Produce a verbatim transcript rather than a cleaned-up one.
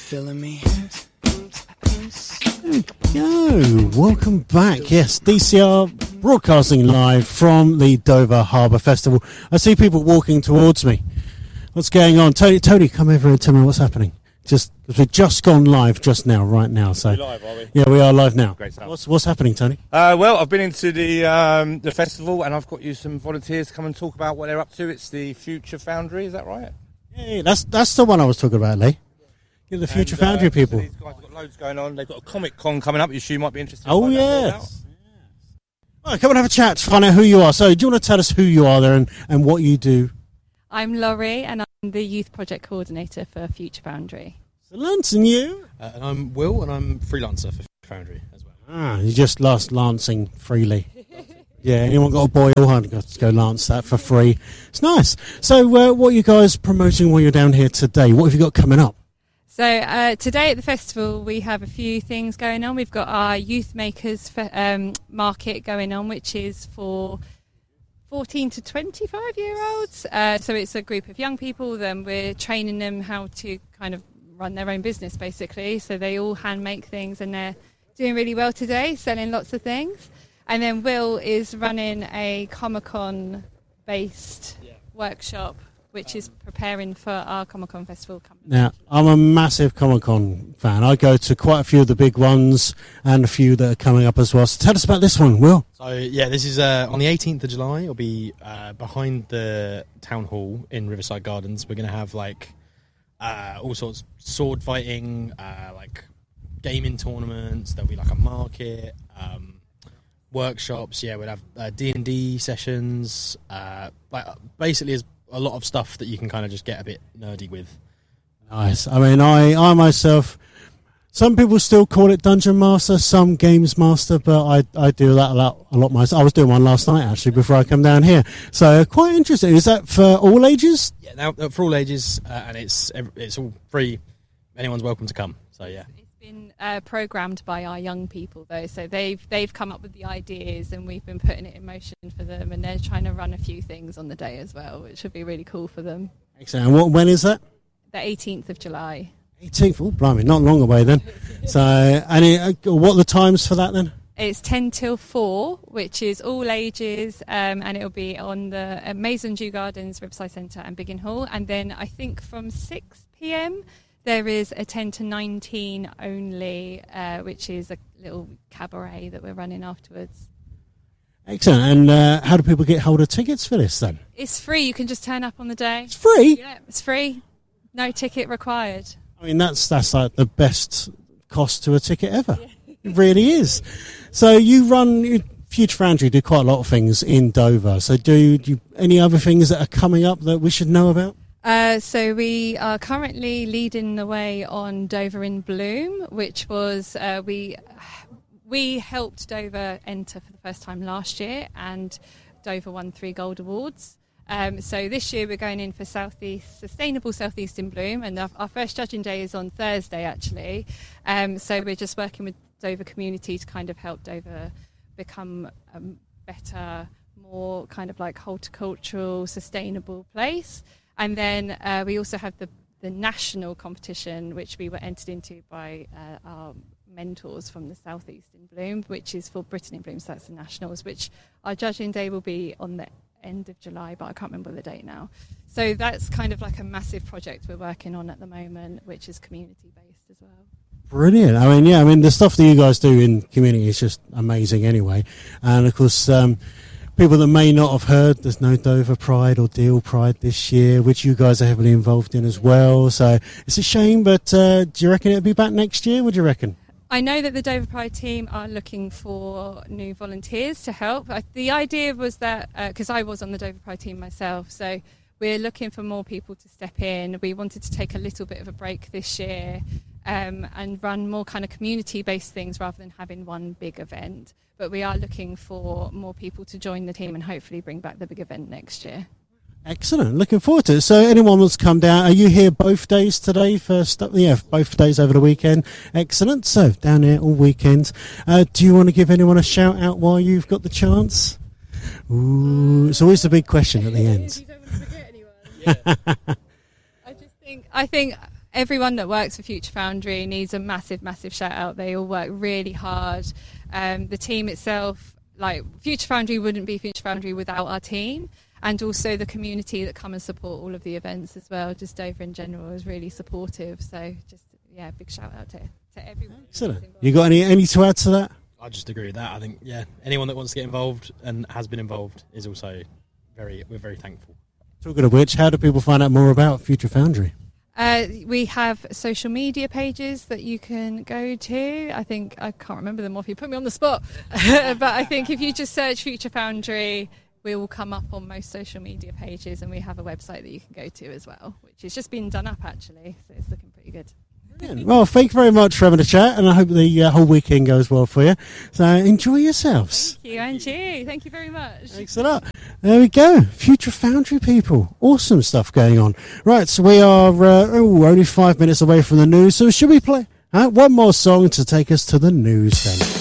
feeling me? There we go. Welcome back. Yes, D C R broadcasting live from the Dover Harbour Festival. I see people walking towards me. What's going on? Tony, Tony, come over and tell me what's happening. Just because we've just gone live just now, right now. So, we're live, are we? Yeah, we are live now. Great stuff. What's what's happening, Tony? Uh, well, I've been into the um, the festival, and I've got you some volunteers to come and talk about what they're up to. It's the Future Foundry, is that right? Yeah, that's that's the one I was talking about, Lee. Yeah, the Future and, uh, Foundry people. So these guys have got loads going on. They've got a Comic Con coming up, which you might be interested in. Oh, yes. All right, come and have a chat to find out who you are. So, do you want to tell us who you are there and, and what you do? I'm Laurie, and I'm the Youth Project Coordinator for Future Foundry. So, Lance, and you? Uh, and I'm Will, and I'm freelancer for Foundry as well. Ah, you just lost lancing freely. Yeah, anyone got a boy or hand got to go lance that for free. It's nice. So, uh, what are you guys promoting while you're down here today? What have you got coming up? So uh, today at the festival we have a few things going on. We've got our Youth Makers fe- um, market going on, which is for fourteen to twenty-five year olds. Uh, so it's a group of young people. Then we're training them how to kind of run their own business, basically. So they all hand make things, and they're doing really well today, selling lots of things. And then Will is running a Comic-Con based yeah. workshop, which is preparing for our Comic-Con festival coming. Now, I'm a massive Comic-Con fan. I go to quite a few of the big ones and a few that are coming up as well. So tell us about this one, Will. So, yeah, this is uh, on the eighteenth of July. It'll be uh, behind the town hall in Riverside Gardens. We're going to have, like, uh, all sorts of sword fighting, uh, like, gaming tournaments. There'll be, like, a market, um, workshops. Yeah, we'll have uh, D and D sessions. Uh, like, basically, as a lot of stuff that you can kind of just get a bit nerdy with. Nice. I mean, I, I myself, some people still call it Dungeon Master, some Games Master, but I, I do that a lot, a lot myself. I was doing one last night, actually, before I come down here. So, quite interesting. Is that for all ages? Yeah, now for all ages, uh, and it's it's all free. Anyone's welcome to come. So, yeah. Been uh, programmed by our young people though, so they've they've come up with the ideas and we've been putting it in motion for them, and they're trying to run a few things on the day as well, which would be really cool for them. Excellent. And what, when is that? The eighteenth of July. eighteenth. Oh, blimey, not long away then. So, and it, uh, what are the times for that then? It's ten till four, which is all ages, um, and it'll be on the uh, Maison Dew Gardens, Riverside Centre and Biggin Hall, and then I think from six p.m. there is a ten to nineteen only, uh, which is a little cabaret that we're running afterwards. Excellent. And uh, how do people get hold of tickets for this then? It's free. You can just turn up on the day. It's free? Yeah, it's free. No ticket required. I mean, that's that's like the best cost to a ticket ever. Yeah. It really is. So you run, you, Future Foundry do quite a lot of things in Dover. So do, do you, any other things that are coming up that we should know about? Uh, so we are currently leading the way on Dover in Bloom, which was uh, we we helped Dover enter for the first time last year, and Dover won three gold awards. Um, so this year we're going in for Southeast Sustainable Southeast in Bloom, and our, our first judging day is on Thursday actually. Um, so we're just working with Dover community to kind of help Dover become a better, more kind of like horticultural, sustainable place. And then uh, we also have the, the national competition, which we were entered into by uh, our mentors from the Southeast in Bloom, which is for Britain in Bloom, so that's the nationals, which our judging day will be on the end of July, but I can't remember the date now. So that's kind of like a massive project we're working on at the moment, which is community-based as well. Brilliant. I mean, yeah, I mean, the stuff that you guys do in community is just amazing anyway. And, of course, um, people that may not have heard, there's no Dover Pride or Deal Pride this year, which you guys are heavily involved in as well. So it's a shame, but uh, do you reckon it'll be back next year? What do you reckon? I know that the Dover Pride team are looking for new volunteers to help. The idea was that, because uh, I was on the Dover Pride team myself, so we're looking for more people to step in. We wanted to take a little bit of a break this year um, and run more kind of community-based things rather than having one big event. But we are looking for more people to join the team and hopefully bring back the big event next year. Excellent. Looking forward to it. So anyone wants to come down, are you here both days today for stuff? Yeah, both days over the weekend. Excellent. So down here all weekend. Uh, do you want to give anyone a shout out while you've got the chance? Ooh, it's always the big question at the end. You don't want to forget anyone. Yeah. I just think, I think everyone that works for Future Foundry needs a massive, massive shout out. They all work really hard. Um, the team itself, like Future Foundry wouldn't be Future Foundry without our team, and also the community that come and support all of the events as well. Just Dover in general is really supportive. So just, yeah, big shout out to, to everyone. Excellent. You got any, any to add to that? I just agree with that. I think, yeah, anyone that wants to get involved and has been involved is also very, we're very thankful. Talking of which, how do people find out more about Future Foundry? Uh, we have social media pages that you can go to. I think, I can't remember them off, you put me on the spot. But I think if you just search Future Foundry, we will come up on most social media pages, and we have a website that you can go to as well, which has just been done up actually, so it's looking pretty good. Well, thank you very much for having a chat, and I hope the uh, whole weekend goes well for you. So enjoy yourselves. Thank you, and you. Thank you very much. Thanks a lot. There we go. Future Foundry people. Awesome stuff going on. Right, so we are uh, oh, only five minutes away from the news, so should we play uh, one more song to take us to the news then?